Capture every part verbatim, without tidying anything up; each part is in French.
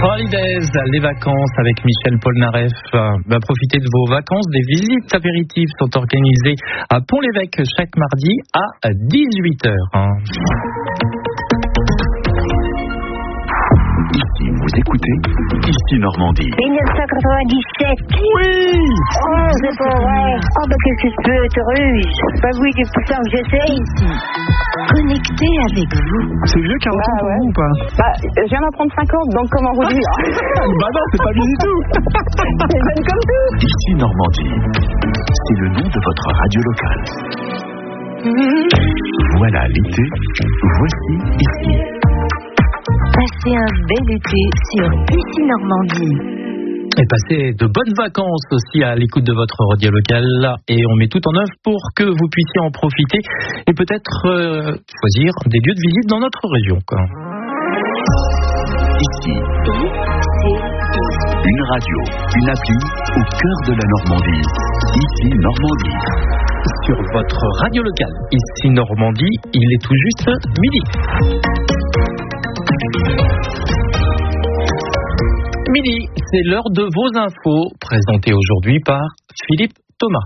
Holidays, les vacances avec Michel Polnareff. Va profiter de vos vacances. Des visites apéritives sont organisées à Pont-l'Évêque chaque mardi à dix-huit heures. Ici, vous écoutez Ici Normandie. dix-neuf cent quatre-vingt-dix-sept. Oui. Oh, c'est pas vrai. Oh, bah qu'est-ce que tu peux, te ruse. Bah oui, depuis le temps que j'essaye. Ici, connecté avec vous. C'est vieux quarante ans pour ouais. vous ou pas? Bah, je viens d'en prendre cinquante, donc comment vous dire? Bah non, c'est pas bien du tout. C'est jeune comme tout. Ici Normandie. C'est le nom de votre radio locale. Voilà l'été. Voici Ici. Passez un bel été sur Ici Normandie. Et passez de bonnes vacances aussi à l'écoute de votre radio locale. Et on met tout en œuvre pour que vous puissiez en profiter et peut-être euh, choisir des lieux de visite dans notre région. Quoi. Ici. Une radio, une appli au cœur de la Normandie. Ici Normandie. Sur votre radio locale. Ici Normandie, il est tout juste midi. Midi, c'est l'heure de vos infos, présentées aujourd'hui par Philippe Thomas.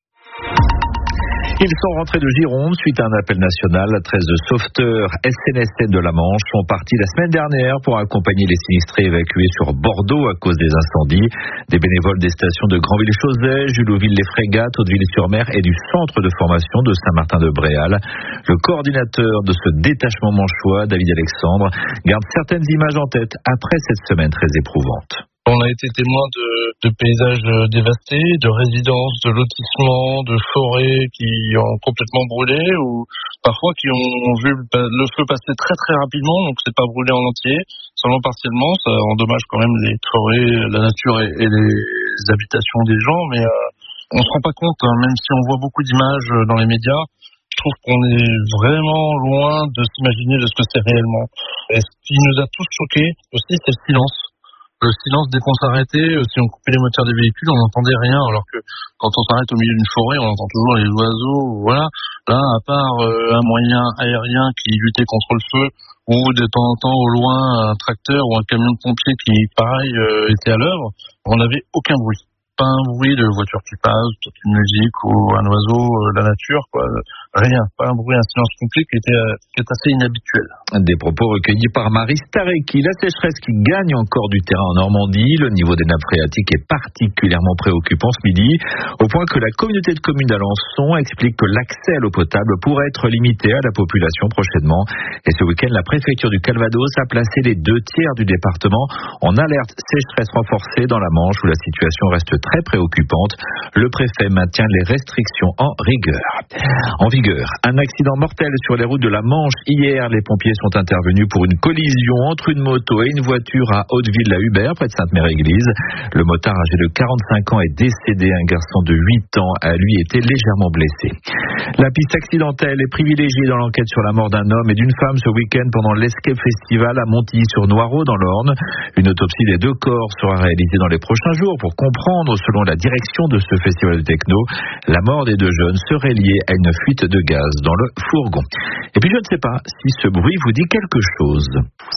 Ils sont rentrés de Gironde suite à un appel national. treize sauveteurs S N S N de la Manche sont partis la semaine dernière pour accompagner les sinistrés évacués sur Bordeaux à cause des incendies. Des bénévoles des stations de Granville-Chauzet, Julouville-les-Frégates, Hauteville-sur-Mer et du centre de formation de Saint-Martin-de-Bréal. Le coordinateur de ce détachement manchois, David Alexandre, garde certaines images en tête après cette semaine très éprouvante. On a été témoin de, de paysages dévastés, de résidences, de lotissements, de forêts qui ont complètement brûlé ou parfois qui ont vu le feu passer très très rapidement, donc c'est pas brûlé en entier, seulement partiellement. Ça endommage quand même les forêts, la nature et, et les habitations des gens, mais euh, on se rend pas compte, hein, même si on voit beaucoup d'images dans les médias. Je trouve qu'on est vraiment loin de s'imaginer de ce que c'est réellement. Et ce qui nous a tous choqués aussi, c'est le silence. Le silence dès qu'on s'arrêtait, si on coupait les moteurs des véhicules, on n'entendait rien, alors que quand on s'arrête au milieu d'une forêt, on entend toujours les oiseaux, voilà. Là, à part euh, un moyen aérien qui luttait contre le feu, ou de temps en temps au loin un tracteur ou un camion de pompiers qui, pareil, euh, était à l'œuvre, on n'avait aucun bruit. Pas un bruit de voiture qui passe, peut-être une musique ou un oiseau, euh, la nature, quoi. Rien, pas un bruit, un silence complet qui était euh, qui est assez inhabituel. Des propos recueillis par Marie Starecki. La sécheresse qui gagne encore du terrain en Normandie. Le niveau des nappes phréatiques est particulièrement préoccupant ce midi, au point que la communauté de communes d'Alençon explique que l'accès à l'eau potable pourrait être limité à la population prochainement. Et ce week-end, la préfecture du Calvados a placé les deux tiers du département en alerte sécheresse renforcée dans la Manche, où la situation reste très préoccupante. Le préfet maintient les restrictions en rigueur. En vigueur, un accident mortel sur les routes de la Manche. Hier, les pompiers sont intervenus pour une collision entre une moto et une voiture à Hauteville-la-Hubert, près de Sainte-Mère-Église. Le motard âgé de quarante-cinq ans est décédé. Un garçon de huit ans a lui été légèrement blessé. La piste accidentelle est privilégiée dans l'enquête sur la mort d'un homme et d'une femme ce week-end pendant l'Escape Festival à Montilly-sur-Noireau dans l'Orne. Une autopsie des deux corps sera réalisée dans les prochains jours pour comprendre, selon la direction de ce festival de techno, la mort des deux jeunes serait liée à une fuite de gaz dans le fourgon. Et puis je ne sais pas si ce bruit vous dit quelque chose.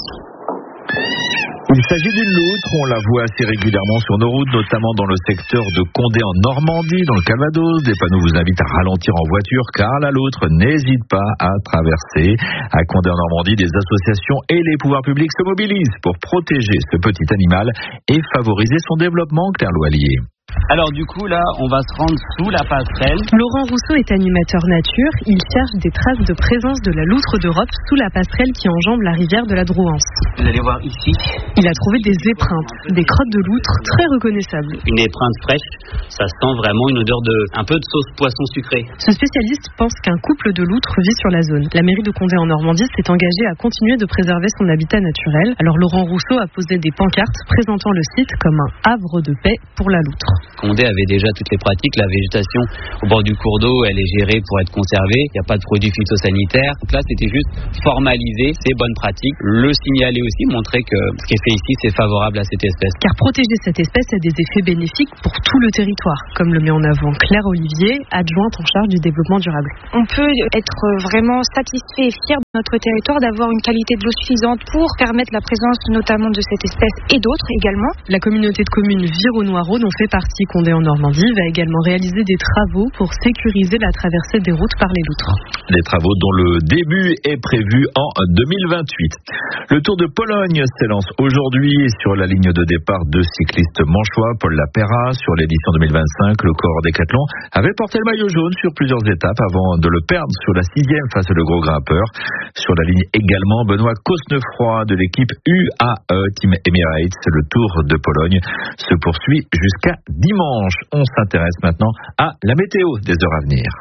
Il s'agit d'une loutre, on la voit assez régulièrement sur nos routes, notamment dans le secteur de Condé en Normandie, dans le Calvados. Des panneaux vous invitent à ralentir en voiture car la loutre n'hésite pas à traverser. À Condé en Normandie, des associations et les pouvoirs publics se mobilisent pour protéger ce petit animal et favoriser son développement, Claire Loilier. Alors du coup là on va se rendre sous la passerelle. Laurent Rousseau est animateur nature. Il cherche des traces de présence de la loutre d'Europe sous la passerelle qui enjambe la rivière de la Drouance. Vous allez voir ici. Il a trouvé des épreintes, des crottes de loutre très reconnaissables. Une épreinte fraîche, ça sent vraiment une odeur de un peu de sauce poisson sucré. Ce spécialiste pense qu'un couple de loutres vit sur la zone. La mairie de Condé en Normandie s'est engagée à continuer de préserver son habitat naturel. Alors Laurent Rousseau a posé des pancartes présentant le site comme un havre de paix pour la loutre. Condé avait déjà toutes les pratiques. La végétation au bord du cours d'eau, elle est gérée pour être conservée. Il n'y a pas de produits phytosanitaires. Donc là, c'était juste formaliser ces bonnes pratiques, le signaler aussi, montrer que ce qui est fait ici, c'est favorable à cette espèce. Car protéger cette espèce a des effets bénéfiques pour tout le territoire, comme le met en avant Claire Olivier, adjointe en charge du développement durable. On peut être vraiment satisfait et fier de notre territoire d'avoir une qualité de l'eau suffisante pour permettre la présence notamment de cette espèce et d'autres également. La communauté de communes Vire-au-Noireau, dont fait partie Condé en Normandie, va également réaliser des travaux pour sécuriser la traversée des routes par les loutres. Des travaux dont le début est prévu en deux mille vingt-huit. Le Tour de Pologne s'élance aujourd'hui sur la ligne de départ deux cyclistes manchois, Paul Lapera. Sur l'édition deux mille vingt-cinq, le coureur décathlon avait porté le maillot jaune sur plusieurs étapes avant de le perdre sur la sixième face au gros grimpeur. Sur la ligne également, Benoît Cosnefroy de l'équipe U A E Team Emirates. Le Tour de Pologne se poursuit jusqu'à dimanche. On s'intéresse maintenant à la météo des heures à venir.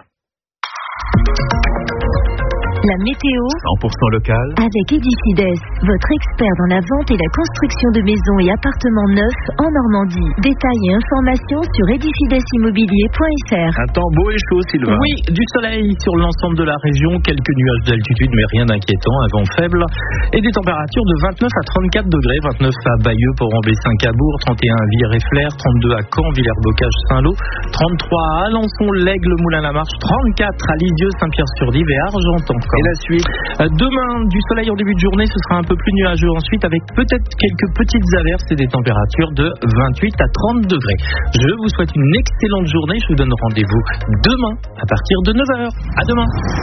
La météo cent pour cent local avec Edifides, votre expert dans la vente et la construction de maisons et appartements neufs en Normandie. Détails et informations sur edifidesimmobilier point f r. Un temps beau et chaud, Sylvain. Oui, du soleil sur l'ensemble de la région, quelques nuages d'altitude, mais rien d'inquiétant, un vent faible, et des températures de vingt-neuf à trente-quatre degrés, vingt-neuf à Bayeux, Port-en-Bessin-Cabourg, trente et un à Villers-et-Flers, trente-deux à Caen, Villers-Bocage, Saint-Lô, trente-trois à Alençon, l'Aigle, Moulins-la-Marche, trente-quatre à Lisieux, Saint-Pierre-sur-Dive et Argentan. Et la suite? Demain, du soleil en début de journée, ce sera un peu plus nuageux ensuite, avec peut-être quelques petites averses et des températures de vingt-huit à trente degrés. Je vous souhaite une excellente journée. Je vous donne rendez-vous demain à partir de neuf heures. À demain.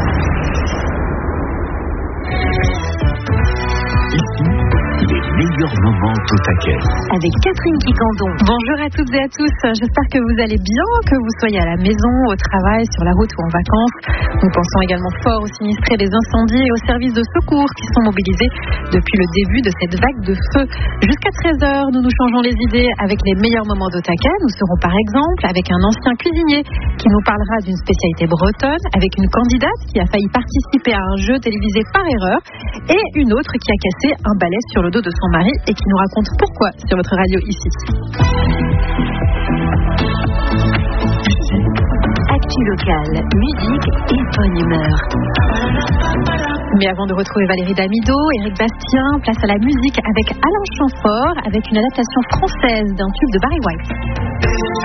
Les meilleurs moments au taquet. Avec Catherine Quicandon. Bonjour à toutes et à tous, j'espère que vous allez bien, que vous soyez à la maison, au travail, sur la route ou en vacances. Nous pensons également fort aux sinistrés des incendies et aux services de secours qui sont mobilisés depuis le début de cette vague de feu. Jusqu'à treize heures, nous nous changeons les idées avec les meilleurs moments d'Otaquet. Nous serons par exemple avec un ancien cuisinier qui nous parlera d'une spécialité bretonne, avec une candidate qui a failli participer à un jeu télévisé par erreur et une autre qui a cassé un balai sur le dos de son mari et qui nous raconte pourquoi sur votre radio ici. Actu locale, musique et bonne humeur. Mais avant de retrouver Valérie Damido, Éric Bastien, place à la musique avec Alain Chamfort, avec une adaptation française d'un tube de Barry White.